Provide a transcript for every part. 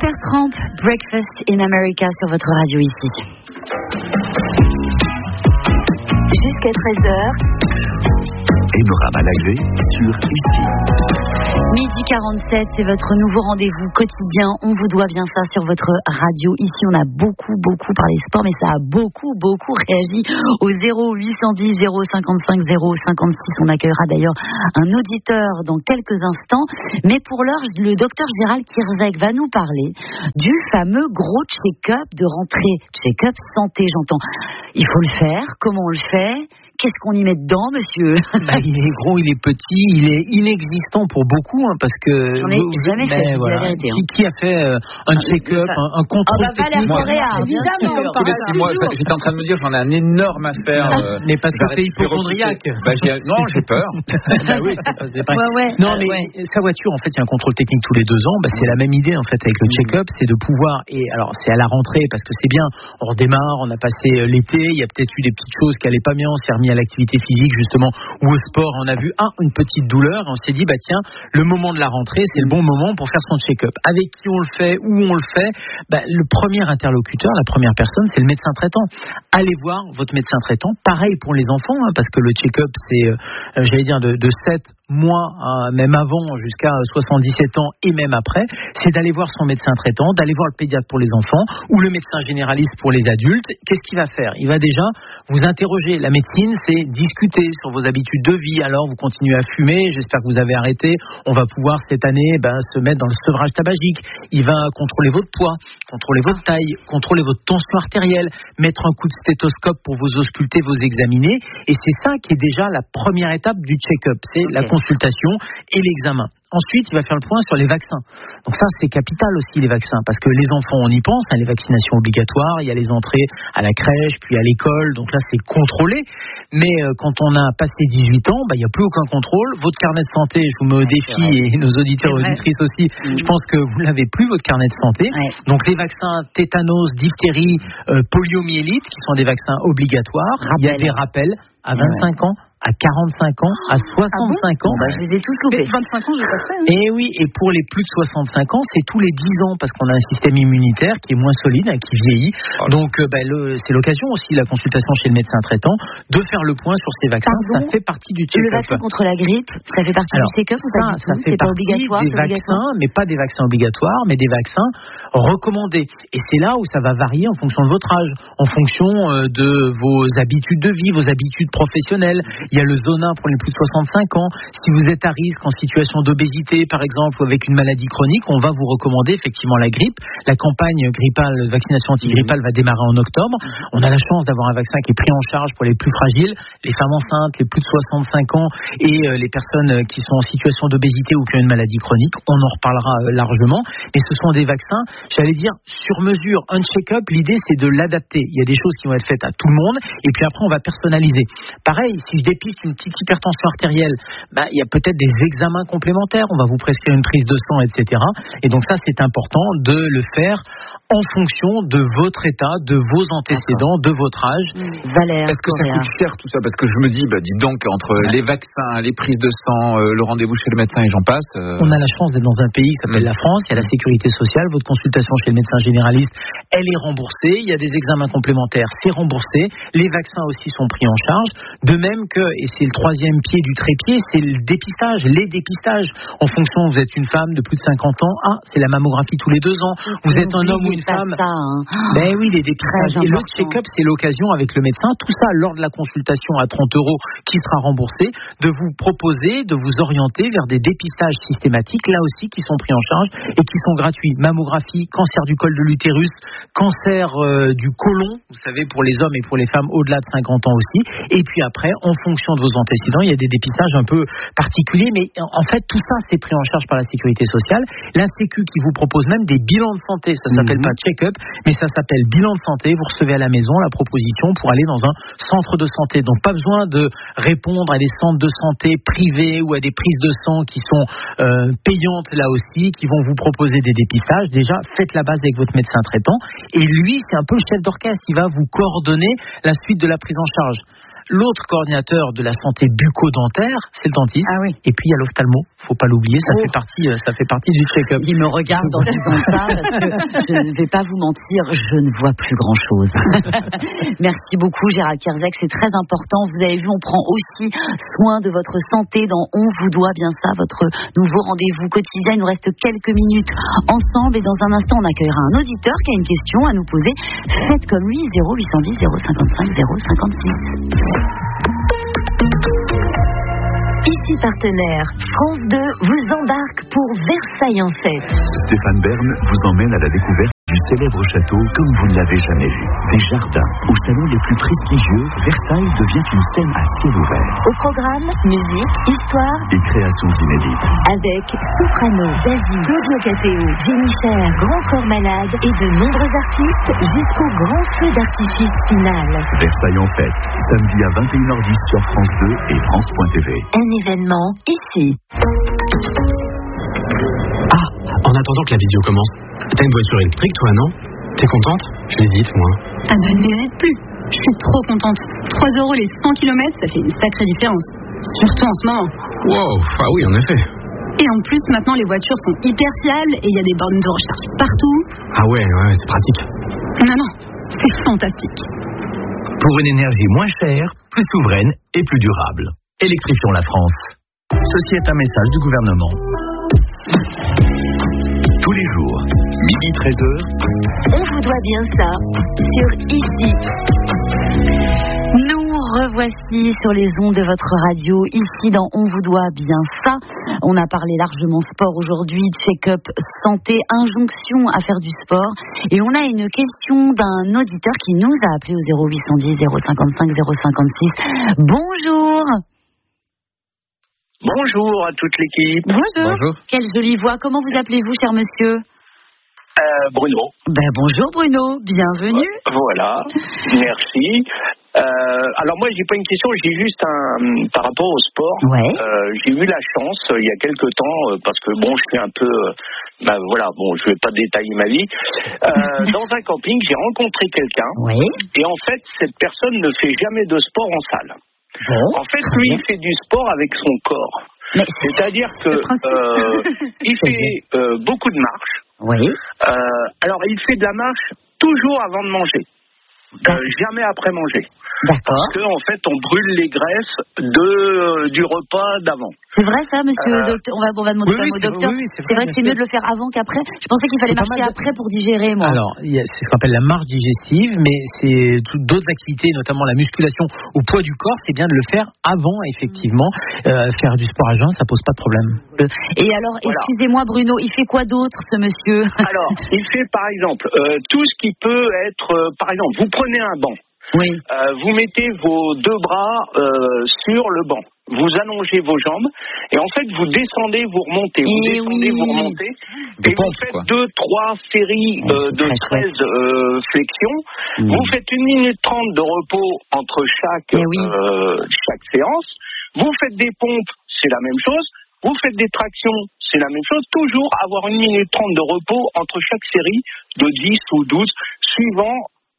Supertramp, Breakfast in America sur votre radio ici. Jusqu'à 13h. Enora Malagré sur ici. Midi 47, c'est votre nouveau rendez-vous quotidien. On vous doit bien ça sur votre radio. Ici, on a beaucoup parlé sport, mais ça a beaucoup réagi au 0810 055 056. On accueillera d'ailleurs un auditeur dans quelques instants. Mais pour l'heure, le docteur Gérald Kierzek va nous parler du fameux gros check-up de rentrée. Check-up santé, j'entends. Il faut le faire. Comment on le fait ? Qu'est-ce qu'on y met dedans, monsieur ? Il est gros, il est petit, il est inexistant pour beaucoup, parce que... J'en ai jamais fait, c'est la vérité. Qui a fait un check-up, un contrôle technique ? Évidemment. Tous les 6 mois, j'étais en train de me dire, j'en ai un énorme à faire. Mais parce que t'es hypochondriaque. Non, j'ai peur. Oui, ça passe des Non, mais sa voiture, en fait, il y a un contrôle technique tous les 2 ans. C'est la même idée, en fait, avec le check-up, c'est de pouvoir... Et alors, c'est à la rentrée, parce que c'est bien, on redémarre, on a passé l'été, il y a peut-être eu des petites choses qui allaient pas bien, on s'est remis à l'activité physique justement ou au sport, on a vu une petite douleur, on s'est dit tiens, le moment de la rentrée, c'est le bon moment pour faire son check-up. Avec qui on le fait, où on le fait, le premier interlocuteur, la première personne, c'est le médecin traitant. Allez voir votre médecin traitant, pareil pour les enfants, parce que le check-up c'est de 7 mois, même avant, jusqu'à 77 ans et même après, c'est d'aller voir son médecin traitant, d'aller voir le pédiatre pour les enfants ou le médecin généraliste pour les adultes. Qu'est-ce qu'il va faire ? Il va déjà vous interroger. La médecine, c'est discuter sur vos habitudes de vie. Alors, vous continuez à fumer, j'espère que vous avez arrêté. On va pouvoir cette année se mettre dans le sevrage tabagique. Il va contrôler votre poids, contrôler votre taille, contrôler votre tension artérielle, mettre un coup de stéthoscope pour vous ausculter, vous examiner. Et c'est ça qui est déjà la première étape du check-up. C'est la consultation et l'examen. Ensuite, il va faire le point sur les vaccins. Donc ça, c'est capital aussi, les vaccins, parce que les enfants, on y pense, les vaccinations obligatoires, il y a les entrées à la crèche, puis à l'école, donc là, c'est contrôlé. Mais quand on a passé 18 ans, il n'y a plus aucun contrôle. Votre carnet de santé, je vous mets au défi, et nos auditeurs et auditrices aussi, je pense que vous n'avez plus, votre carnet de santé. Donc les vaccins tétanos, diphtérie, poliomyélite, qui sont des vaccins obligatoires. Il y a des rappels à 25 ans, à 45 ans, à 65 ans. Je les ai tous loupés. 25 ans, je l'ai pas fait. Et oui, et pour les plus de 65 ans, c'est tous les 10 ans, parce qu'on a un système immunitaire qui est moins solide, qui vieillit. Donc, c'est l'occasion aussi, la consultation chez le médecin traitant, de faire le point sur ces vaccins. Ça fait partie du check-up. Le vaccin contre la grippe, ça fait partie du check-up ou pas du tout ? C'est pas obligatoire. Des vaccins, mais pas des vaccins obligatoires, mais des vaccins recommandés. Et c'est là où ça va varier en fonction de votre âge, en fonction de vos habitudes de vie, vos habitudes professionnelles. Il y a le Zona pour les plus de 65 ans. Si vous êtes à risque en situation d'obésité, par exemple, ou avec une maladie chronique, on va vous recommander effectivement la grippe. La campagne grippale, vaccination antigrippale va démarrer en octobre. On a la chance d'avoir un vaccin qui est pris en charge pour les plus fragiles, les femmes enceintes, les plus de 65 ans et les personnes qui sont en situation d'obésité ou qui ont une maladie chronique. On en reparlera largement. Mais ce sont des vaccins, j'allais dire, sur mesure. Un check-up, l'idée, c'est de l'adapter. Il y a des choses qui vont être faites à tout le monde et puis après, on va personnaliser. Pareil, si je dépiste une petite hypertension artérielle, il y a peut-être des examens complémentaires, on va vous prescrire une prise de sang, etc. Et donc ça, c'est important de le faire en fonction de votre état, de vos antécédents, de votre âge. Valère, est-ce que ça coûte cher tout ça ? Parce que je me dis, dites donc, entre les vaccins, les prises de sang, le rendez-vous chez le médecin et j'en passe... On a la chance d'être dans un pays qui s'appelle la France, il y a la sécurité sociale, votre consultation chez le médecin généraliste, elle est remboursée, il y a des examens complémentaires, c'est remboursé, les vaccins aussi sont pris en charge, de même que, et c'est le troisième pied du trépied, c'est le dépistage, les dépistages. En fonction, vous êtes une femme de plus de 50 ans, c'est la mammographie tous les 2 ans, vous êtes un homme ou une femme... Ben oui, les dépistages. Et le check-up, c'est l'occasion avec le médecin, tout ça lors de la consultation à 30 € qui sera remboursé, de vous proposer, de vous orienter vers des dépistages systématiques, là aussi, qui sont pris en charge et qui sont gratuits. Mammographie, cancer du col de l'utérus, cancer du côlon, vous savez, pour les hommes et pour les femmes au-delà de 50 ans aussi. Et puis après, en fonction de vos antécédents, il y a des dépistages un peu particuliers, mais en fait, tout ça, c'est pris en charge par la sécurité sociale. La Sécu qui vous propose même des bilans de santé, ça s'appelle pas check-up, mais ça s'appelle bilan de santé. Vous recevez à la maison la proposition pour aller dans un centre de santé. Donc pas besoin de répondre à des centres de santé privés ou à des prises de sang qui sont payantes là aussi, qui vont vous proposer des dépistages. Déjà, faites la base avec votre médecin traitant. Et lui, c'est un peu le chef d'orchestre. Il va vous coordonner la suite de la prise en charge. L'autre coordinateur de la santé bucco-dentaire, c'est le dentiste. Ah oui. Et puis il y a l'ophtalmo. Faut pas l'oublier, ça fait partie du check-up. Il me regarde en disant ça parce que je ne vais pas vous mentir, je ne vois plus grand-chose. Merci beaucoup Gérald Kierzek, c'est très important. Vous avez vu, on prend aussi soin de votre santé dans On vous doit bien ça, votre nouveau rendez-vous quotidien. Il nous reste quelques minutes ensemble et dans un instant, on accueillera un auditeur qui a une question à nous poser. Faites comme lui, 0810 055 056. Ici partenaire, France 2 vous embarque pour Versailles en fête. Stéphane Bern vous emmène à la découverte du célèbre château comme vous ne l'avez jamais vu. Des jardins aux salons les plus prestigieux, Versailles devient une scène à ciel ouvert. Au programme, musique, histoire et créations inédites. Avec Soprano, Zazie, Claudio Cateo, Jennifer, Grand Corps Malade et de nombreux artistes jusqu'au grand feu d'artifice final. Versailles en fête, samedi à 21h10 sur France 2 et France.tv. Un événement ici. En attendant que la vidéo commence, t'as une voiture électrique toi, non? T'es contente? J'hésite, moi. Ah ben n'hésite plus, je suis trop contente. 3 € les 100 km, ça fait une sacrée différence. Surtout en ce moment. Wow, ah oui, en effet. Et en plus, maintenant, les voitures sont hyper fiables et il y a des bornes de recharge partout. Ah ouais, c'est pratique. Non, c'est fantastique. Pour une énergie moins chère, plus souveraine et plus durable. Électrifions la France. Ceci est un message du gouvernement. Tous les jours, midi 13h. On vous doit bien ça sur Ici. Nous revoici sur les ondes de votre radio, ici dans On vous doit bien ça. On a parlé largement sport aujourd'hui, check-up, santé, injonction à faire du sport. Et on a une question d'un auditeur qui nous a appelé au 0810 055 056. Bonjour. Bonjour à toute l'équipe. Bonjour. Quelle jolie voix. Comment vous appelez-vous, cher monsieur? Bruno. Bonjour Bruno, bienvenue. Voilà, merci. Alors moi j'ai pas une question, j'ai juste par rapport au sport. Ouais. J'ai eu la chance il y a quelque temps parce que bon je suis un peu, je vais pas détailler ma vie. Dans un camping j'ai rencontré quelqu'un. Ouais. Et en fait cette personne ne fait jamais de sport en salle. Bon, en fait lui il fait du sport avec son corps. C'est-à-dire que il fait beaucoup de marches. Oui. Alors, il fait de la marche toujours avant de manger. Jamais après manger. D'accord. Parce qu'en fait, on brûle les graisses du repas d'avant. C'est vrai ça, monsieur le docteur? On va demander ça au docteur. Oui, c'est vrai que c'est mieux de le faire avant qu'après. Je pensais qu'il fallait marcher après pour digérer, moi. Alors, c'est ce qu'on appelle la marche digestive, mais c'est d'autres activités, notamment la musculation au poids du corps, c'est bien de le faire avant, effectivement. Faire du sport à jeun, ça pose pas de problème. Et alors, excusez-moi Bruno, il fait quoi d'autre, ce monsieur? Alors, il fait par exemple tout ce qui peut être, par exemple, vous prenez un banc. Oui. Vous mettez vos 2 bras sur le banc. Vous allongez vos jambes et en fait vous descendez, vous remontez, vous remontez et vous faites 2-3 séries de 13 flexions. Vous faites 1 minute 30 de repos entre chaque séance. Vous faites des pompes, c'est la même chose. Vous faites des tractions, c'est la même chose. Toujours avoir 1 minute 30 de repos entre chaque série de 10 ou 12, suivant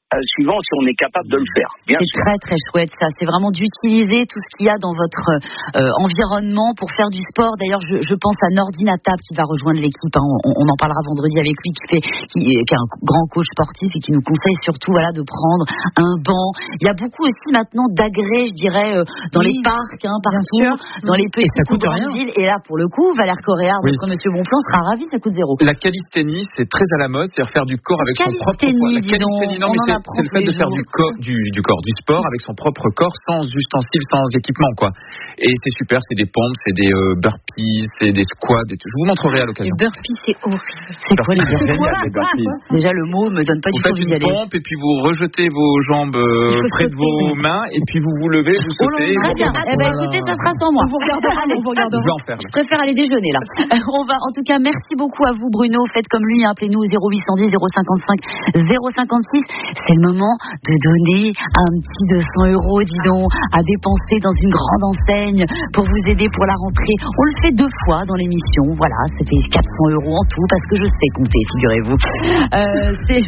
si on est capable de le faire. C'est très très chouette ça, c'est vraiment d'utiliser tout ce qu'il y a dans votre environnement pour faire du sport. D'ailleurs je pense à Nordine Attab qui va rejoindre l'équipe, on en parlera vendredi avec lui, qui est un grand coach sportif et qui nous conseille surtout de prendre un banc. Il y a beaucoup aussi maintenant d'agrès, je dirais, dans les parcs, partout, dans les petites ou grandes villes. Et là pour le coup, Valère Correa, votre monsieur Bonplan sera ravi, ça coûte 0. La calisthénie, c'est très à la mode, c'est-à-dire faire du corps avec son propre poids. La calisthénie, non mais c'est le fait de faire du sport avec son propre corps, sans ustensiles, sans équipement, quoi. Et c'est super, c'est des pompes, c'est des burpees, c'est des squats. Je vous montrerai à l'occasion. Les burpees, c'est horrible. C'est quoi les burpees? Déjà, le mot me donne pas du tout envie d'y aller. Vous faites une pompe et puis vous rejetez vos jambes près de vos mains et puis vous levez, vous sautez. Très bien. Écoutez, ça sera sans moi. On vous regardera. Je préfère aller déjeuner là. En tout cas, merci beaucoup à vous Bruno. Faites comme lui, appelez-nous au 0810 055 056. C'est le moment de donner un petit 200 €, dis donc, à dépenser dans une grande enseigne pour vous aider pour la rentrée. On le fait 2 fois dans l'émission. Voilà, ça fait 400 € en tout parce que je sais compter, figurez-vous. C'est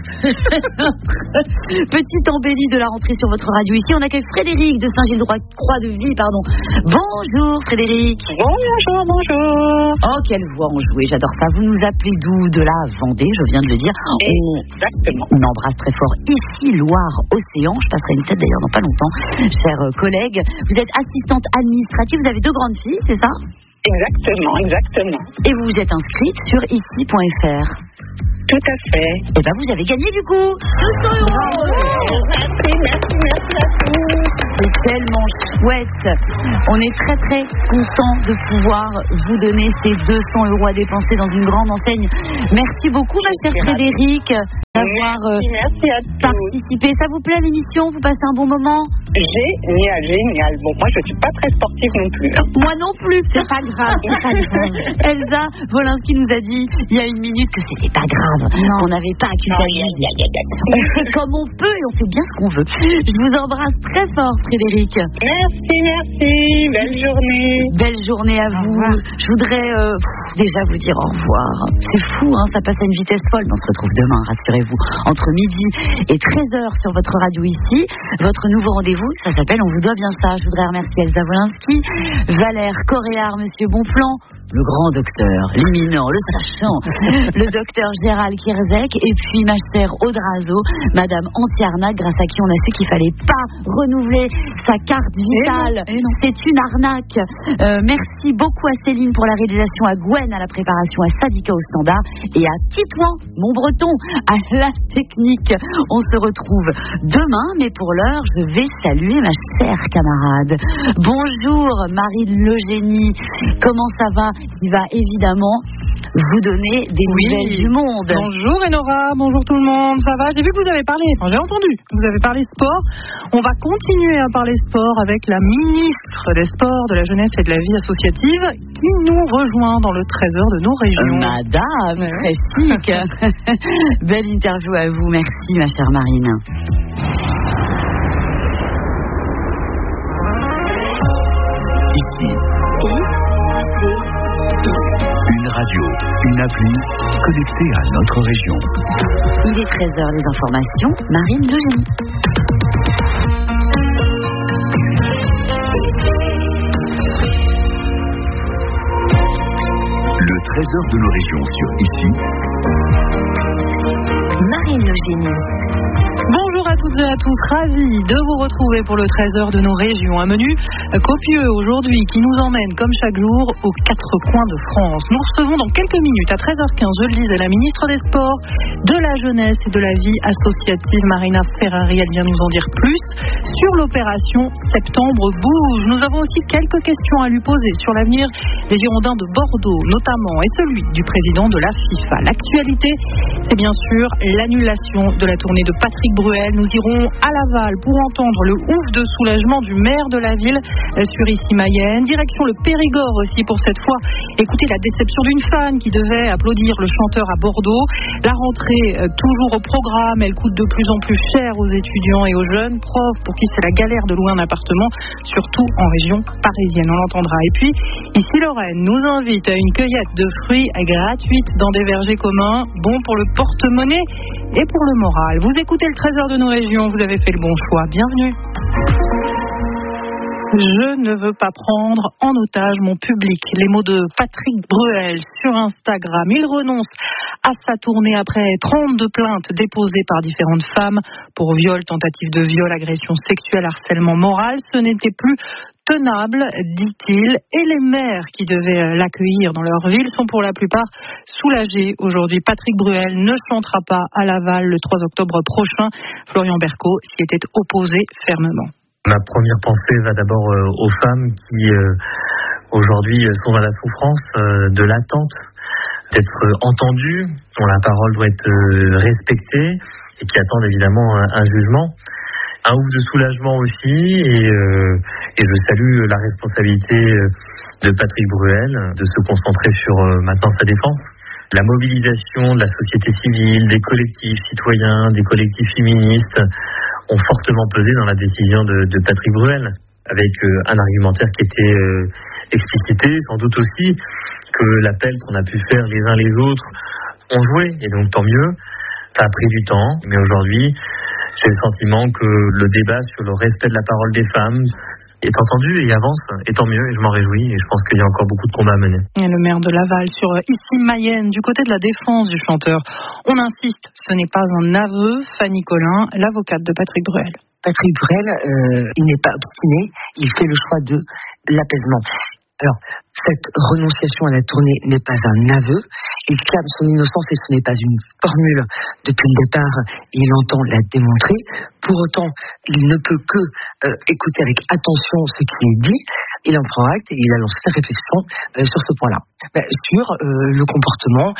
petite embellie de la rentrée sur votre radio. Ici, on accueille Frédéric de Saint-Gilles-Croix-de-Vie, pardon. Bonjour Frédéric. Bonjour. Oh, quelle voix enjouée, j'adore ça. Vous nous appelez d'où? De la Vendée, je viens de le dire. Exactement. On embrasse très fort ici Loire-Océan. Je passerai une tête d'ailleurs dans pas longtemps, chers collègues. Vous êtes assistante administrative, vous avez 2 grandes filles, c'est ça? Exactement. Et vous vous êtes inscrite sur ici.fr. Tout à fait. Et ben vous avez gagné du coup 200 €. Merci à tous. C'est tellement chouette. On est très très content de pouvoir vous donner ces 200 € à dépenser dans une grande enseigne. Merci beaucoup ma chère Frédéric d'avoir participé. Ça vous plaît l'émission? Vous passez un bon moment? Génial. Bon, moi je suis pas très sportive non plus. Moi non plus. C'est pas grave. Elsa Wolinski nous a dit il y a 1 minute que c'était pas grave. On n'avait pas à culpabiliser. On fait comme on peut et on fait bien ce qu'on veut. Je vous embrasse très fort Frédéric. Merci. Belle journée à vous. Je voudrais déjà vous dire au revoir. C'est fou, ça passe à une vitesse folle. Mais on se retrouve demain, rassurez-vous, entre midi et 13h sur votre radio ici. Votre nouveau rendez-vous, ça s'appelle On vous doit bien ça. Je voudrais remercier Elsa Wolinski, Valère Coréard, Monsieur Bonplan, le grand docteur, l'éminent, le sachant, le docteur Gérald Kierzek, et puis ma chère Audrazo, Madame Antiarnac, grâce à qui on a su qu'il fallait pas renouveler sa carte vitale. C'est une arnaque. Merci beaucoup à Céline pour la réalisation, à Gwen à la préparation, à Sadika au standard et à Titouan, mon breton, à la technique. On se retrouve demain, mais pour l'heure, je vais saluer ma chère camarade. Bonjour Marie Legénie, comment ça va? Il va évidemment vous donner des nouvelles du monde. Bonjour Enora, bonjour tout le monde, ça va? J'ai vu que vous avez parlé, j'ai entendu, vous avez parlé sport. On va continuer à parler sport avec la ministre des Sports, de la Jeunesse et de la Vie associative qui nous rejoint dans le trésor de nos régions. Madame, très chic. Belle interview à vous, merci ma chère Marine. Ici. Une radio, une appli connectée à notre région. Il est 13h, les informations, Marine Legénie. Le trésor de nos régions sur Ici. Marine Legénie. Bonjour à toutes et à tous, ravis de vous retrouver pour le trésor de nos régions. Un menu copieux aujourd'hui qui nous emmène comme chaque jour aux 4 coins de France. Nous recevons dans quelques minutes à 13h15, je le disais, la ministre des Sports, de la Jeunesse et de la Vie associative, Marina Ferrari. Elle vient nous en dire plus sur l'opération Septembre Bouge. Nous avons aussi quelques questions à lui poser sur l'avenir des Girondins de Bordeaux notamment et celui du président de la FIFA. L'actualité, c'est bien sûr l'annulation de la tournée de Patrick Bruel. Nous irons à Laval pour entendre le ouf de soulagement du maire de la ville sur Issy-Mayenne. Direction le Périgord aussi pour cette fois. Écoutez la déception d'une fan qui devait applaudir le chanteur à Bordeaux. La rentrée toujours au programme. Elle coûte de plus en plus cher aux étudiants et aux jeunes profs pour qui c'est la galère de louer un appartement, surtout en région parisienne. On l'entendra. Et puis ici Lorraine nous invite à une cueillette de fruits gratuite dans des vergers communs. Bon pour le porte-monnaie et pour le moral. Vous écoutez le trésor de nos régions, vous avez fait le bon choix. Bienvenue. Je ne veux pas prendre en otage mon public. Les mots de Patrick Bruel sur Instagram. Il renonce à sa tournée après 32 plaintes déposées par différentes femmes pour viol, tentative de viol, agression sexuelle, harcèlement moral. Ce n'était plus tenable, dit-il, et les maires qui devaient l'accueillir dans leur ville sont pour la plupart soulagés aujourd'hui. Patrick Bruel ne chantera pas à Laval le 3 octobre prochain. Florian Berco s'y était opposé fermement. Ma première pensée va d'abord aux femmes qui aujourd'hui sont dans la souffrance de l'attente d'être entendues, dont la parole doit être respectée et qui attendent évidemment un jugement. Un ouf de soulagement aussi, et je salue la responsabilité de Patrick Bruel de se concentrer sur maintenant sa défense. La mobilisation de la société civile, des collectifs citoyens, des collectifs féministes ont fortement pesé dans la décision de Patrick Bruel, avec un argumentaire qui était explicité, sans doute aussi que l'appel qu'on a pu faire les uns les autres ont joué, et donc tant mieux. Ça a pris du temps, mais aujourd'hui, j'ai le sentiment que le débat sur le respect de la parole des femmes est entendu et avance, et tant mieux, et je m'en réjouis, et je pense qu'il y a encore beaucoup de combats à mener. Et le maire de Laval sur Issy-Mayenne, du côté de la défense du chanteur. On insiste, ce n'est pas un aveu. Fanny Collin, l'avocate de Patrick Bruel. Patrick Bruel, il n'est pas obstiné, il fait le choix de l'apaisement. Alors, cette renonciation à la tournée n'est pas un aveu. Il clame son innocence et ce n'est pas une formule. Depuis le départ, il entend la démontrer. Pour autant, il ne peut que écouter avec attention ce qui est dit. Il en prend acte et il a lancé sa réflexion sur ce point-là. Sur le comportement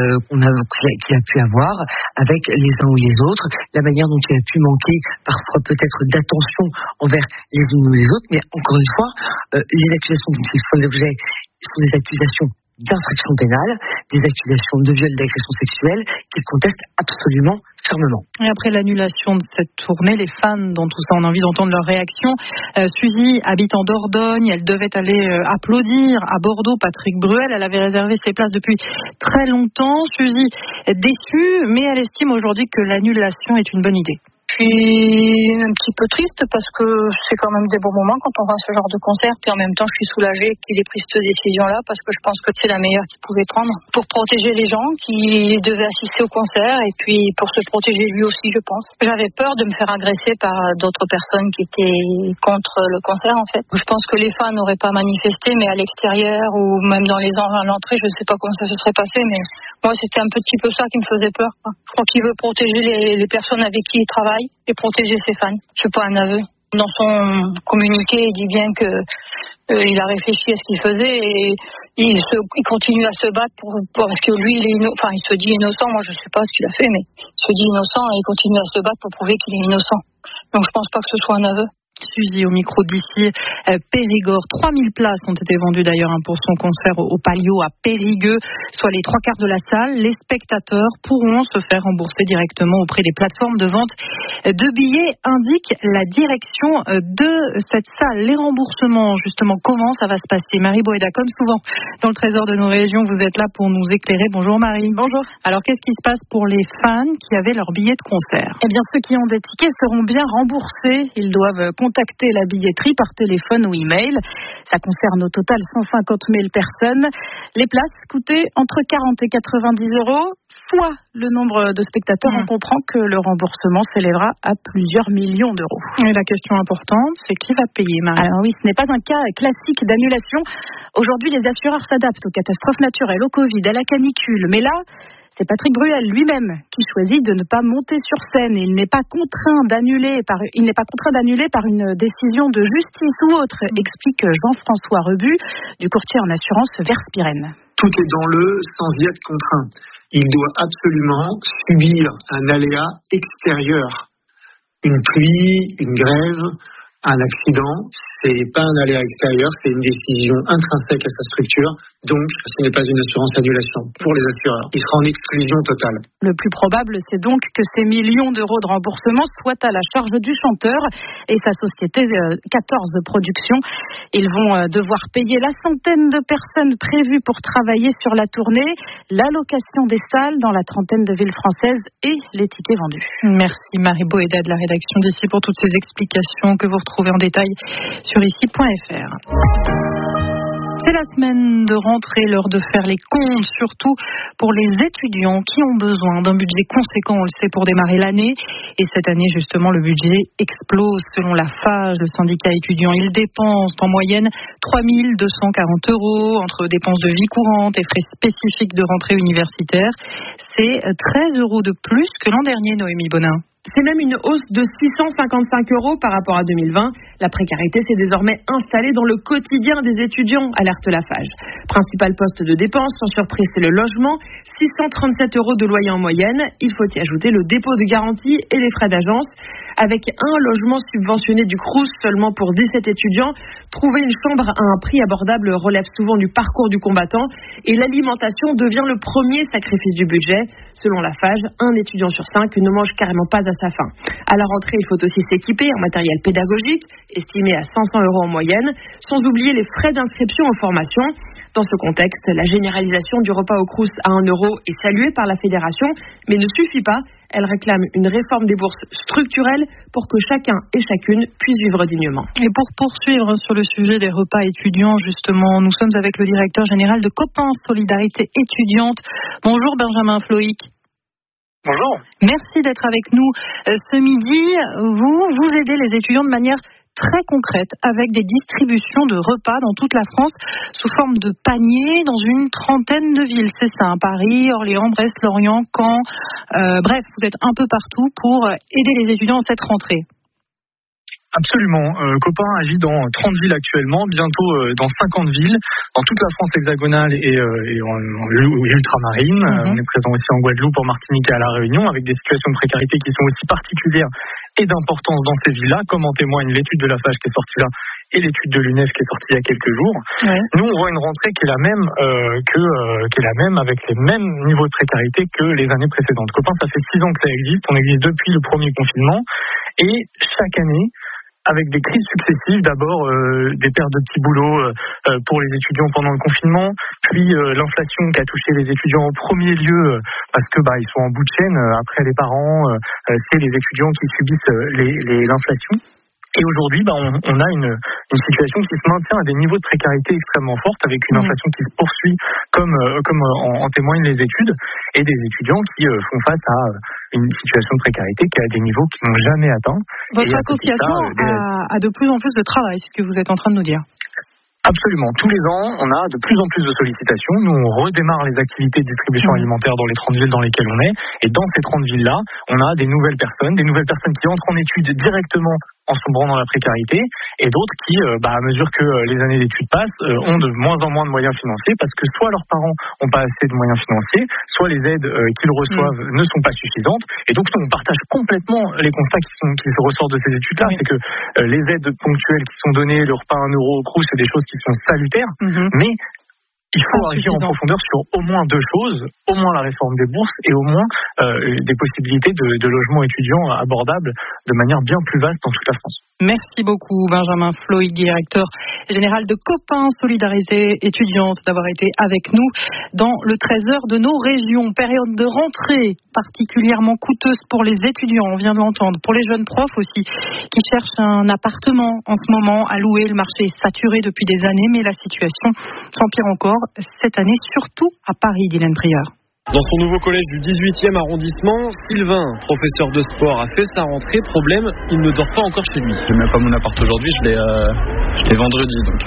qu'il a pu avoir avec les uns ou les autres, la manière dont il a pu manquer parfois peut-être d'attention envers les uns ou les autres, mais encore une fois, les accusations dont il font l'objet sont des accusations d'infraction pénale, des accusations de viol, d'agression sexuelle qu'il conteste absolument fermement. Et après l'annulation de cette tournée, les fans dans tout ça, on a envie d'entendre leur réaction. Suzy habite en Dordogne, elle devait aller applaudir à Bordeaux Patrick Bruel, elle avait réservé ses places depuis très longtemps. Suzy est déçue, mais elle estime aujourd'hui que l'annulation est une bonne idée. Je suis un petit peu triste parce que c'est quand même des bons moments quand on va à ce genre de concert, et en même temps je suis soulagée qu'il ait pris cette décision-là parce que je pense que c'est la meilleure qu'il pouvait prendre pour protéger les gens qui devaient assister au concert et puis pour se protéger lui aussi, je pense. J'avais peur de me faire agresser par d'autres personnes qui étaient contre le concert en fait. Je pense que les fans n'auraient pas manifesté, mais à l'extérieur ou même dans les à l'entrée, je ne sais pas comment ça se serait passé, mais moi c'était un petit peu ça qui me faisait peur, quoi. Je crois qu'il veut protéger les personnes avec qui il travaille et protéger ses fans. C'est pas un aveu. Dans son communiqué, il dit bien que il a réfléchi à ce qu'il faisait et il continue à se battre parce que lui, il se dit innocent. Moi, je sais pas ce qu'il a fait, mais il se dit innocent et il continue à se battre pour prouver qu'il est innocent. Donc, je pense pas que ce soit un aveu. Suzy au micro d'ici Périgord. 3000 places ont été vendues d'ailleurs pour son concert au Palio à Périgueux, soit les 3/4 de la salle. Les spectateurs pourront se faire rembourser directement auprès des plateformes de vente de billets, indique la direction de cette salle. Les remboursements, justement, comment ça va se passer? Marie Boéda, comme souvent dans le Trésor de nos régions, vous êtes là pour nous éclairer. Bonjour Marie. Bonjour. Alors qu'est-ce qui se passe pour les fans qui avaient leur billet de concert? Eh bien, ceux qui ont des tickets seront bien remboursés. Ils doivent contacter la billetterie par téléphone ou email. Ça concerne au total 150 000 personnes. Les places coûtaient entre 40 et 90 euros, fois le nombre de spectateurs. On comprend que le remboursement s'élèvera à plusieurs millions d'euros. Et la question importante, c'est qui va payer, Marie? Alors oui, ce n'est pas un cas classique d'annulation. Aujourd'hui, les assureurs s'adaptent aux catastrophes naturelles, au Covid, à la canicule. Mais là, c'est Patrick Bruel lui-même qui choisit de ne pas monter sur scène. Il n'est pas contraint d'annuler par une décision de justice ou autre, explique Jean-François Rebu du courtier en assurance Verspiren. Tout est dans le sans y être contraint. Il doit absolument subir un aléa extérieur. Une pluie, une grève, un accident, c'est pas un aléa extérieur, c'est une décision intrinsèque à sa structure, donc ce n'est pas une assurance annulation pour les assureurs. Il sera en exclusion totale. Le plus probable, c'est donc que ces millions d'euros de remboursement soient à la charge du chanteur et sa société 14 de production. Ils vont devoir payer la centaine de personnes prévues pour travailler sur la tournée, l'allocation des salles dans la trentaine de villes françaises et les tickets vendus. Merci Marie Boéda de la rédaction d'Ici pour toutes ces explications que vous retrouvez en détail sur ici.fr. C'est la semaine de rentrée, l'heure de faire les comptes, surtout pour les étudiants qui ont besoin d'un budget conséquent, on le sait, pour démarrer l'année. Et cette année, justement, le budget explose selon la FAGE, le syndicat étudiant. Il dépense en moyenne 3 240 euros entre dépenses de vie courante et frais spécifiques de rentrée universitaire. C'est 13 euros de plus que l'an dernier, Noémie Bonin. C'est même une hausse de 655 euros par rapport à 2020. La précarité s'est désormais installée dans le quotidien des étudiants, alerte la FAGE. Principal poste de dépense, sans surprise, c'est le logement. 637 euros de loyer en moyenne. Il faut y ajouter le dépôt de garantie et les frais d'agence. Avec un logement subventionné du Crous seulement pour 17 étudiants, trouver une chambre à un prix abordable relève souvent du parcours du combattant et l'alimentation devient le premier sacrifice du budget. Selon la FAGE, un étudiant sur 5 ne mange carrément pas à sa faim. À la rentrée, il faut aussi s'équiper en matériel pédagogique, estimé à 500 € en moyenne, sans oublier les frais d'inscription en formation. Dans ce contexte, la généralisation du repas au Crous à 1 € est saluée par la fédération, mais ne suffit pas. Elle réclame une réforme des bourses structurelle pour que chacun et chacune puisse vivre dignement. Et pour poursuivre sur le sujet des repas étudiants, justement, nous sommes avec le directeur général de Copains Solidarité étudiante. Bonjour Benjamin Floïc. Bonjour. Merci d'être avec nous ce midi. Vous aidez les étudiants de manière très concrète avec des distributions de repas dans toute la France sous forme de paniers dans une trentaine de villes. C'est ça, Paris, Orléans, Brest, Lorient, Caen. Bref, vous êtes un peu partout pour aider les étudiants en cette rentrée. Absolument. Copains agit dans 30 villes actuellement, bientôt dans 50 villes, dans toute la France hexagonale et ultramarine. On est présent aussi en Guadeloupe, en Martinique et à La Réunion, avec des situations de précarité qui sont aussi particulières et d'importance dans ces villes-là, comme en témoigne l'étude de la FAGE qui est sortie là et l'étude de l'UNEF qui est sortie il y a quelques jours. Ouais. Nous, on voit une rentrée qui est la même avec les mêmes niveaux de précarité que les années précédentes. Copains, ça fait 6 ans que ça existe. On existe depuis le premier confinement et chaque année, avec des crises successives, d'abord des pertes de petits boulots pour les étudiants pendant le confinement, puis l'inflation qui a touché les étudiants en premier lieu parce que ils sont en bout de chaîne après les parents, c'est les étudiants qui subissent l'inflation. Et aujourd'hui, on a une situation qui se maintient à des niveaux de précarité extrêmement fortes, avec une inflation qui se poursuit, comme en témoignent les études, et des étudiants qui font face à une situation de précarité qui est à des niveaux qu'ils n'ont jamais atteints. Votre association a de plus en plus de travail, c'est ce que vous êtes en train de nous dire. Absolument. Tous les ans, on a de plus en plus de sollicitations. Nous, on redémarre les activités de distribution alimentaire dans les 30 villes dans lesquelles on est. Et dans ces 30 villes-là, on a des nouvelles personnes qui entrent en études directement en sombrant dans la précarité, et d'autres qui, à mesure que les années d'études passent, ont de moins en moins de moyens financiers parce que soit leurs parents n'ont pas assez de moyens financiers, soit les aides qu'ils reçoivent ne sont pas suffisantes. Et donc, nous, on partage complètement les constats qui se ressortent de ces études-là. C'est que les aides ponctuelles qui sont données, le repas à 1 € au Crous, c'est des choses qui sont salutaires, mais il faut agir en profondeur sur au moins 2 choses, au moins la réforme des bourses et au moins des possibilités de logements étudiants abordables de manière bien plus vaste dans toute la France. Merci beaucoup Benjamin Floïc, directeur général de Copains Solidarité étudiante, d'avoir été avec nous dans le trésor de nos régions. Période de rentrée particulièrement coûteuse pour les étudiants, on vient de l'entendre, pour les jeunes profs aussi qui cherchent un appartement en ce moment à louer. Le marché est saturé depuis des années, mais la situation s'empire encore cette année, surtout à Paris, Dylan Prieur. Dans son nouveau collège du 18e arrondissement, Sylvain, professeur de sport, a fait sa rentrée. Problème, il ne dort pas encore chez lui. Je n'ai même pas mon appart aujourd'hui, je l'ai vendredi, donc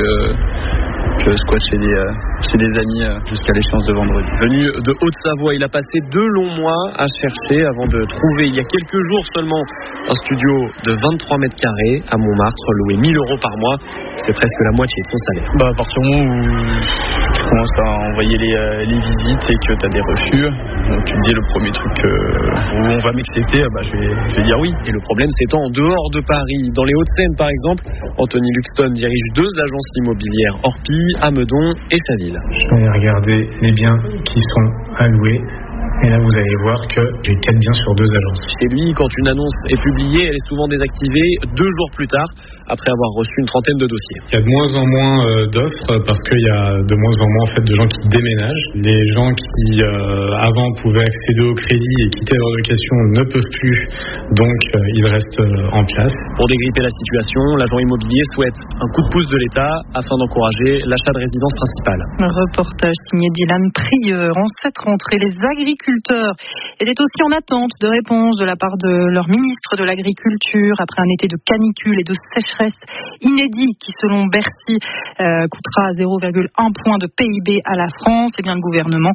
je squatte chez des amis jusqu'à l'échéance de vendredi. Venu de Haute-Savoie, il a passé 2 longs mois à chercher avant de trouver, il y a quelques jours seulement, un studio de 23 mètres carrés à Montmartre, loué 1 000 € par mois. C'est presque la moitié de son salaire. À partir du moment où tu commences à envoyer les visites et que tu as des refus, donc tu te dis le premier truc où on va m'accepter, je vais dire oui. Et le problème s'étend en dehors de Paris. Dans les Hauts-de-Seine par exemple, Anthony Luxton dirige 2 agences immobilières, Orpi, Amedon et Saville. Je vais regarder les biens qui sont à louer. Et là, vous allez voir que j'ai 4 biens sur 2 agences. Chez lui, quand une annonce est publiée, elle est souvent désactivée 2 jours plus tard, après avoir reçu une trentaine de dossiers. Il y a de moins en moins d'offres parce qu'il y a de moins en moins de gens qui déménagent. Les gens qui avant pouvaient accéder au crédit et quitter leur location ne peuvent plus, donc ils restent en place. Pour dégripper la situation, l'agent immobilier souhaite un coup de pouce de l'État afin d'encourager l'achat de résidence principale. Un reportage signé Dylan Prieur. En cette rentrée, les agriculteurs étaient aussi en attente de réponses de la part de leur ministre de l'Agriculture après un été de canicule et de sécheresse inédit qui, selon Bercy, coûtera 0,1 point de PIB à la France. Eh bien, le gouvernement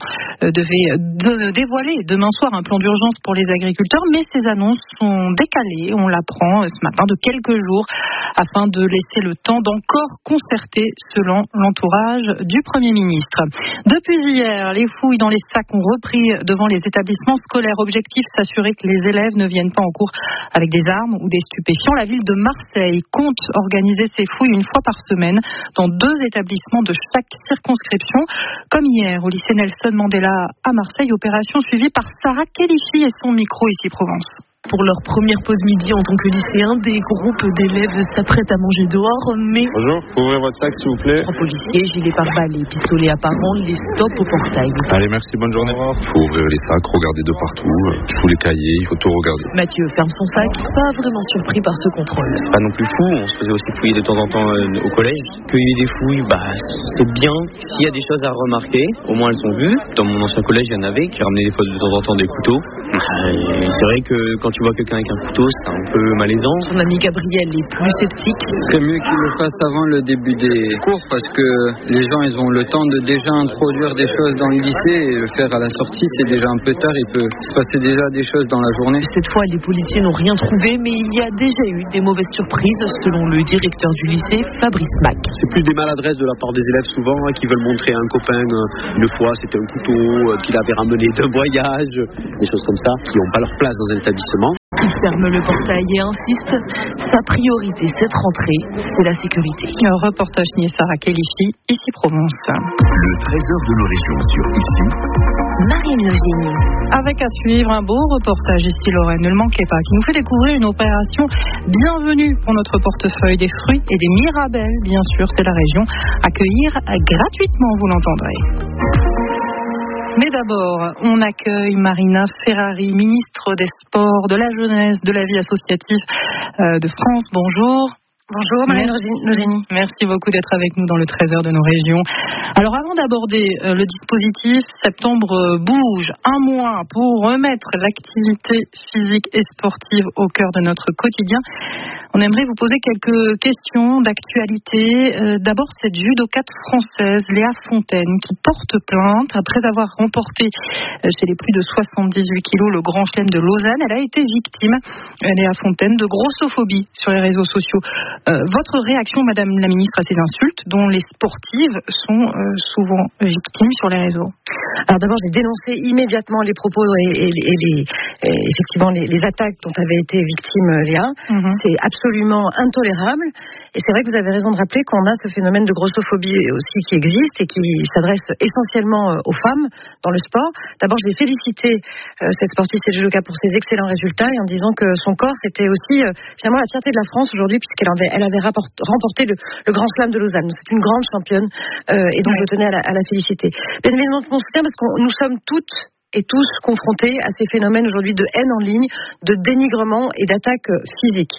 devait dévoiler demain soir un plan d'urgence pour les agriculteurs, mais ces annonces sont décalées, on l'apprend ce matin, de quelques jours afin de laisser le temps d'encore concerter selon l'entourage du Premier ministre. Depuis hier, les fouilles dans les sacs ont repris devant les établissements scolaires. scolaire. Objectif, s'assurer que les élèves ne viennent pas en cours avec des armes ou des stupéfiants. La ville de Marseille compte organiser ces fouilles une fois par semaine dans 2 établissements de chaque circonscription. Comme hier au lycée Nelson Mandela à Marseille, opération suivie par Sarah Kélichi et son micro ici Provence. Pour leur première pause midi en tant que lycéens, des groupes d'élèves s'apprêtent à manger dehors, mais... Bonjour, vous pouvez ouvrir votre sac s'il vous plaît. 3 policiers, gilets pare-balles et pistolets apparents les stoppent au portail. Allez, merci, bonne journée. Il faut ouvrir les sacs, regarder de partout, tous les cahiers, il faut tout regarder. Mathieu ferme son sac, pas vraiment surpris par ce contrôle. C'est pas non plus fou, on se faisait aussi fouiller de temps en temps au collège. Qu'il y ait des fouilles, c'est bien. S'il y a des choses à remarquer, au moins elles sont vues. Dans mon ancien collège, il y en avait qui ramenaient des fois de temps en temps des couteaux. Et c'est vrai que quand tu vois quelqu'un avec un couteau, c'est un peu malaisant. Son ami Gabriel est plus sceptique. C'est mieux qu'il le fasse avant le début des cours parce que les gens ils ont le temps de déjà introduire des choses dans le lycée et le faire à la sortie, c'est déjà un peu tard, il peut se passer déjà des choses dans la journée. Cette fois, les policiers n'ont rien trouvé, mais il y a déjà eu des mauvaises surprises selon le directeur du lycée, Fabrice Mac. C'est plus des maladresses de la part des élèves souvent qui veulent montrer à un copain une fois c'était un couteau qu'il avait ramené d'un voyage, des choses comme ça qui n'ont pas leur place dans un établissement. Il ferme le portail et insiste, sa priorité cette rentrée, c'est la sécurité. Un reportage signé Sarah Kélichi, ici Provence. Le trésor de nos régions sur ici. Marine Eugénie. Avec à suivre un beau reportage ici Lorraine, ne le manquez pas, qui nous fait découvrir une opération bienvenue pour notre portefeuille des fruits et des mirabelles, bien sûr, c'est la région. Accueillir gratuitement, vous l'entendrez. Mais d'abord, on accueille Marina Ferrari, ministre des Sports, de la Jeunesse, de la vie associative de France. Bonjour. Bonjour Marine Eugénie. Merci beaucoup d'être avec nous dans le trésor de nos régions. Alors avant d'aborder le dispositif, septembre bouge, un mois pour remettre l'activité physique et sportive au cœur de notre quotidien. On aimerait vous poser quelques questions d'actualité. D'abord, cette judokate française, Léa Fontaine, qui porte plainte après avoir remporté chez les plus de 78 kilos le Grand Chelem de Lausanne. Elle a été victime, Léa Fontaine, de grossophobie sur les réseaux sociaux. Votre réaction, Madame la Ministre, à ces insultes dont les sportives sont souvent victimes sur les réseaux? Alors d'abord, j'ai dénoncé immédiatement les propos et effectivement les attaques dont avait été victime Léa. C'est absolument intolérable. Et c'est vrai que vous avez raison de rappeler qu'on a ce phénomène de grossophobie aussi qui existe et qui s'adresse essentiellement aux femmes dans le sport. D'abord, j'ai félicité cette sportive, cette judoka, pour ses excellents résultats et en disant que son corps, c'était aussi finalement la fierté de la France aujourd'hui puisqu'elle avait remporté le Grand Slam de Lausanne. C'est une grande championne et donc je tenais à la féliciter. Bien évidemment, mon soutien parce que nous sommes toutes et tous confrontés à ces phénomènes aujourd'hui de haine en ligne, de dénigrement et d'attaque physique.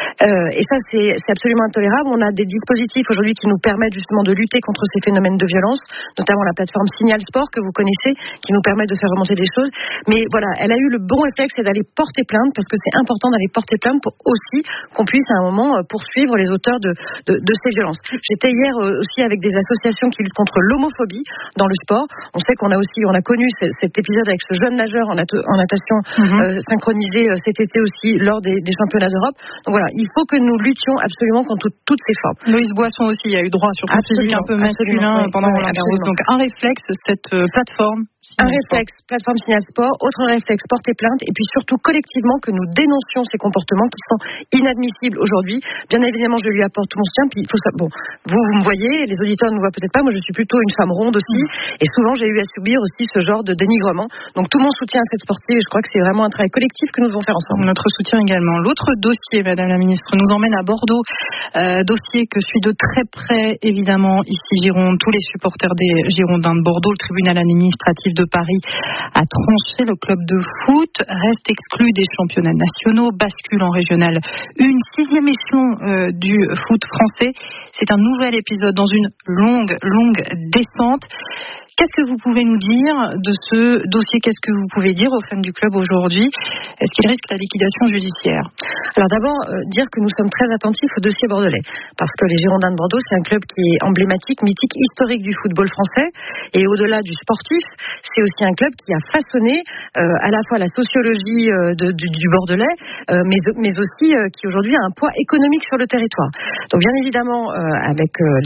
Et ça, c'est absolument intolérable. On a des dispositifs aujourd'hui qui nous permettent justement de lutter contre ces phénomènes de violence, notamment la plateforme Signal Sport que vous connaissez, qui nous permet de faire remonter des choses. Mais voilà, elle a eu le bon réflexe, c'est d'aller porter plainte, parce que c'est important d'aller porter plainte pour aussi qu'on puisse à un moment poursuivre les auteurs de ces violences. J'étais hier aussi avec des associations qui luttent contre l'homophobie dans le sport. On sait qu'on a connu cet épisode avec ce jeune nageur en natation synchronisé cet été aussi lors des championnats d'Europe. Donc voilà, il faut que nous luttions absolument contre toutes ces formes. Louise Boisson aussi a eu droit sur un physique un peu masculin pendant Roland Garros. Donc un réflexe, cette plateforme. Un réflexe, plateforme Signal Sport, autre réflexe, porter plainte, et puis surtout collectivement que nous dénoncions ces comportements qui sont inadmissibles aujourd'hui. Bien évidemment, je lui apporte tout mon soutien, puis il faut ça. Bon, vous me voyez, les auditeurs ne me voient peut-être pas, moi je suis plutôt une femme ronde aussi, et souvent j'ai eu à subir aussi ce genre de dénigrement. Donc tout mon soutien à cette sportive, et je crois que c'est vraiment un travail collectif que nous devons faire ensemble. Notre soutien également. L'autre dossier, Madame la Ministre, nous emmène à Bordeaux, dossier que suit de très près, évidemment, ici Gironde, tous les supporters des Girondins de Bordeaux, le tribunal administratif de Paris a tranché. Le club de foot reste exclu des championnats nationaux, bascule en régional. Une 6e échelon du foot français. C'est un nouvel épisode dans une longue descente. Qu'est-ce que vous pouvez nous dire de ce dossier? Qu'est-ce que vous pouvez dire aux fans du club aujourd'hui? Est-ce qu'il risque la liquidation judiciaire? Alors d'abord, dire que nous sommes très attentifs au dossier bordelais. Parce que les Girondins de Bordeaux, c'est un club qui est emblématique, mythique, historique du football français. Et au-delà du sportif, c'est aussi un club qui a façonné à la fois la sociologie du Bordelais, mais aussi qui aujourd'hui a un poids économique sur le territoire. Donc bien évidemment, avec les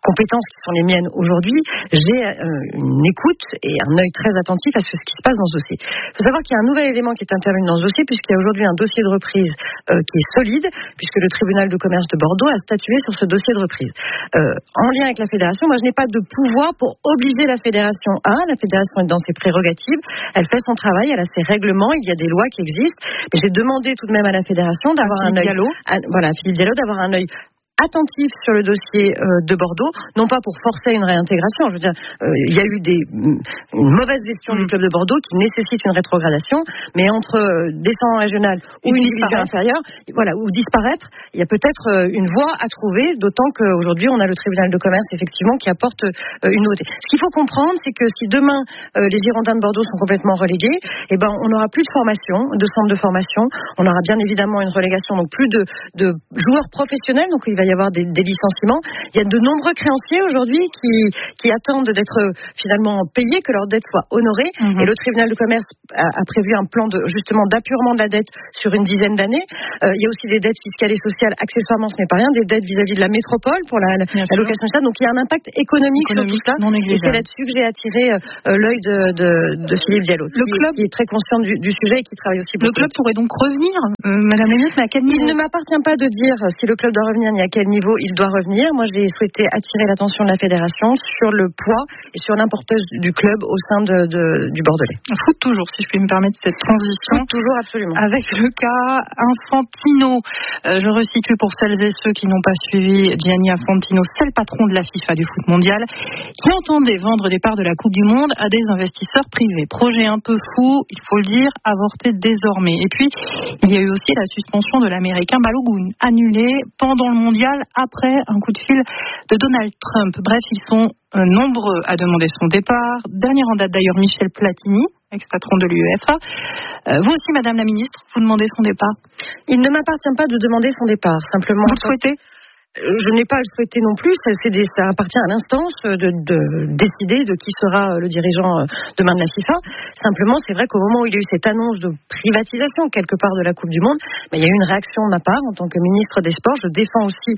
compétences qui sont les miennes aujourd'hui, j'ai une écoute et un œil très attentif à ce qui se passe dans ce dossier. Il faut savoir qu'il y a un nouvel élément qui est intervenu dans ce dossier, puisqu'il y a aujourd'hui un dossier de reprise qui est solide, puisque le tribunal de commerce de Bordeaux a statué sur ce dossier de reprise. En lien avec la fédération, moi je n'ai pas de pouvoir pour obliger la fédération à. La fédération est dans ses prérogatives, elle fait son travail, elle a ses règlements, il y a des lois qui existent. Mais j'ai demandé tout de même à la fédération d'avoir un œil, Philippe Diallo, d'avoir un œil attentif sur le dossier de Bordeaux, non pas pour forcer une réintégration. Je veux dire, il y a eu une mauvaise gestion du club de Bordeaux qui nécessite une rétrogradation, mais entre descendant régional ou une division inférieure, ou disparaître, il y a peut-être une voie à trouver, d'autant qu'aujourd'hui on a le tribunal de commerce effectivement qui apporte une nouveauté. Ce qu'il faut comprendre, c'est que si demain les Girondins de Bordeaux sont complètement relégués, on n'aura plus de formation, de centre de formation, on aura bien évidemment une relégation, donc plus de joueurs professionnels, donc il va y avoir des licenciements. Il y a de nombreux créanciers aujourd'hui qui attendent d'être finalement payés, que leur dette soit honorée. Et le tribunal de commerce a prévu un plan justement d'appurement de la dette sur une dizaine d'années. Il y a aussi des dettes fiscales et sociales, accessoirement ce n'est pas rien, des dettes vis-à-vis de la métropole pour la location de ça. Donc il y a un impact économique sur tout ça. Et c'est là-dessus que j'ai attiré l'œil de Philippe Diallo, qui est très conscient du sujet et qui travaille aussi beaucoup. Le club pourrait donc revenir, Madame la ministre, mais à quel niveau? Il ne m'appartient pas de dire si le club doit revenir ni à quel niveau il doit revenir. Moi, j'ai souhaité attirer l'attention de la fédération sur le poids et sur l'importance du club au sein du Bordelais. Foot toujours, si je puis me permettre cette transition. Foot toujours, absolument. Avec le cas Infantino. Je resitue pour celles et ceux qui n'ont pas suivi Gianni Infantino, c'est le patron de la FIFA du foot mondial, qui entendait vendre des parts de la Coupe du Monde à des investisseurs privés. Projet un peu fou, il faut le dire, avorté désormais. Et puis, il y a eu aussi la suspension de l'Américain Balogun, annulée pendant le mondial après un coup de fil de Donald Trump. Bref, ils sont nombreux à demander son départ. Dernier en date d'ailleurs, Michel Platini, ex-patron de l'UEFA. Vous aussi, Madame la Ministre, vous demandez son départ? Il ne m'appartient pas de demander son départ. Simplement, vous le souhaitez? Je n'ai pas à le souhaiter non plus. Ça appartient à l'instance de décider de qui sera le dirigeant demain de la FIFA. Simplement, c'est vrai qu'au moment où il y a eu cette annonce de privatisation quelque part de la Coupe du Monde, il y a eu une réaction de ma part en tant que ministre des Sports. Je défends aussi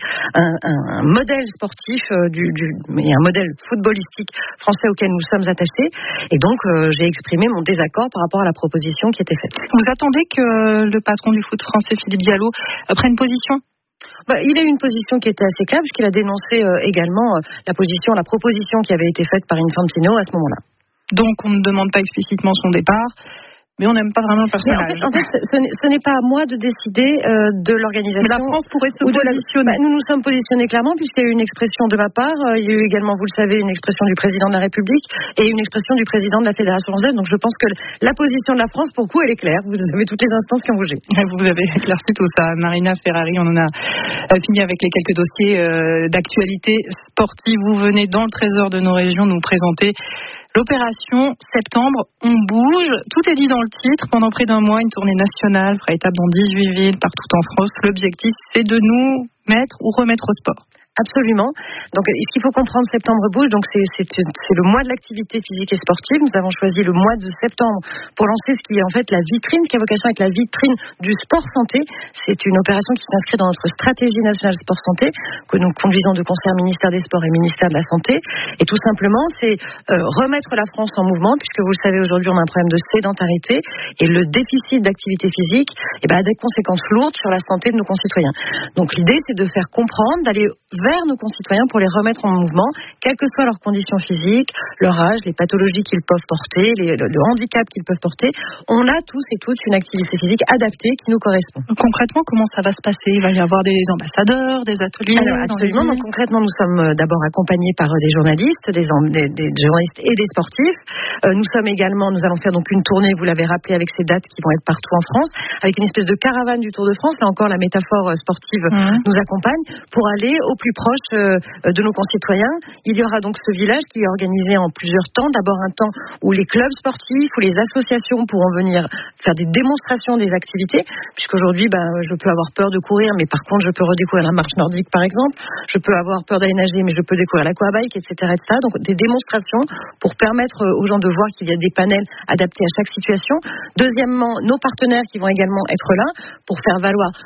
un modèle sportif, mais un modèle footballistique français auquel nous sommes attachés. Et donc, j'ai exprimé mon désaccord par rapport à la proposition qui était faite. Vous attendez que le patron du foot français, Philippe Diallo, prenne position? Il a eu une position qui était assez claire, puisqu'il a dénoncé également la proposition qui avait été faite par Infantino à ce moment-là. Donc on ne demande pas explicitement son départ, mais on n'aime pas vraiment le personnage. En fait, ce n'est pas à moi de décider de l'organisation. Mais la France pourrait se positionner. Nous nous sommes positionnés clairement, puisqu'il y a eu une expression de ma part. Il y a eu également, vous le savez, une expression du président de la République et une expression du président de la Fédération française. Donc je pense que la position de la France, pour le coup, elle est claire. Vous avez toutes les instances qui ont bougé. Vous avez éclairci tout ça. Marina Ferrari, on en a fini avec les quelques dossiers d'actualité sportive. Vous venez dans le trésor de nos régions nous présenter l'opération Septembre, on bouge. Tout est dit dans le titre. Pendant près d'un mois, une tournée nationale fera étape dans 18 villes partout en France. L'objectif, c'est de nous mettre ou remettre au sport. Absolument. Donc, ce qu'il faut comprendre, Septembre bouge, donc c'est le mois de l'activité physique et sportive. Nous avons choisi le mois de septembre pour lancer ce qui est en fait la vitrine, qui a vocation à être la vitrine du sport santé. C'est une opération qui s'inscrit dans notre stratégie nationale sport santé, que nous conduisons de concert ministère des Sports et ministère de la Santé. Et tout simplement, c'est remettre la France en mouvement, puisque vous le savez, aujourd'hui, on a un problème de sédentarité et le déficit d'activité physique a des conséquences lourdes sur la santé de nos concitoyens. Donc, l'idée, c'est de faire comprendre, d'aller vers nos concitoyens pour les remettre en mouvement, quelles que soient leurs conditions physiques, leur âge, les pathologies qu'ils peuvent porter, le handicap qu'ils peuvent porter. On a tous et toutes une activité physique adaptée qui nous correspond. Concrètement, comment ça va se passer? Il va y avoir des ambassadeurs, des ateliers? Alors, absolument. Donc, concrètement, nous sommes d'abord accompagnés par des journalistes, des journalistes et des sportifs. Nous allons faire donc une tournée, vous l'avez rappelé, avec ces dates qui vont être partout en France, avec une espèce de caravane du Tour de France. Là encore, la métaphore sportive nous accompagne pour aller au plus proche de nos concitoyens. Il y aura donc ce village qui est organisé en plusieurs temps. D'abord un temps où les clubs sportifs, où les associations pourront venir faire des démonstrations des activités, puisqu'aujourd'hui, je peux avoir peur de courir, mais par contre, je peux redécouvrir la marche nordique, par exemple. Je peux avoir peur d'aller nager, mais je peux découvrir l'aquabike, etc., etc. Donc, des démonstrations pour permettre aux gens de voir qu'il y a des panels adaptés à chaque situation. Deuxièmement, nos partenaires qui vont également être là pour faire valoir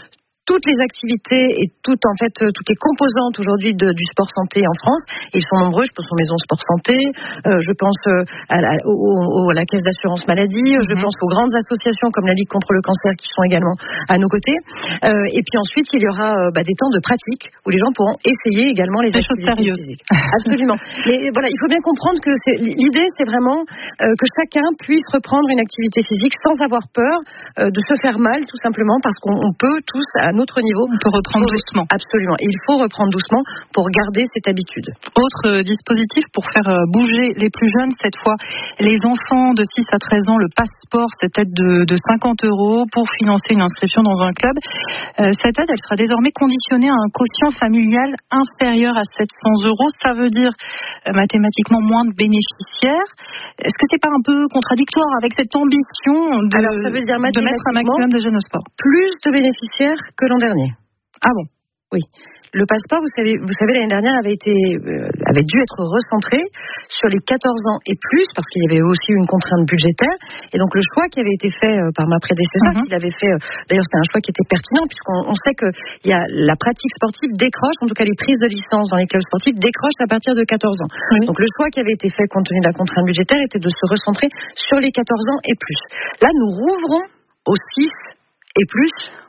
toutes les activités et toutes les composantes aujourd'hui du sport santé en France. Ils sont nombreux, je pense aux maisons sport santé, je pense à la caisse d'assurance maladie, je pense aux grandes associations comme la Ligue contre le cancer qui sont également à nos côtés. Et puis ensuite, il y aura des temps de pratique où les gens pourront essayer également les activités physiques. Absolument. Mais voilà, il faut bien comprendre que l'idée, c'est vraiment que chacun puisse reprendre une activité physique sans avoir peur de se faire mal, tout simplement parce qu'on peut tous à notre niveau. On peut reprendre doucement. Absolument. Et il faut reprendre doucement pour garder cette habitude. Autre dispositif pour faire bouger les plus jeunes, cette fois les enfants de 6 à 13 ans, le passeport, cette aide de 50 € pour financer une inscription dans un club. Cette aide, elle sera désormais conditionnée à un quotient familial inférieur à 700 €. Ça veut dire mathématiquement moins de bénéficiaires. Est-ce que c'est pas un peu contradictoire avec cette ambition de mettre un maximum de jeunes au sport? Plus de bénéficiaires que l'an dernier. Ah bon? Oui. Le passeport, vous savez, l'année dernière avait dû être recentré sur les 14 ans et plus, parce qu'il y avait aussi une contrainte budgétaire. Et donc, le choix qui avait été fait par ma prédécesseur, d'ailleurs, c'était un choix qui était pertinent, puisqu'on sait que la pratique sportive décroche, en tout cas les prises de licence dans les clubs sportifs décrochent à partir de 14 ans. Oui. Donc, le choix qui avait été fait compte tenu de la contrainte budgétaire était de se recentrer sur les 14 ans et plus. Là, nous rouvrons aux 6 et plus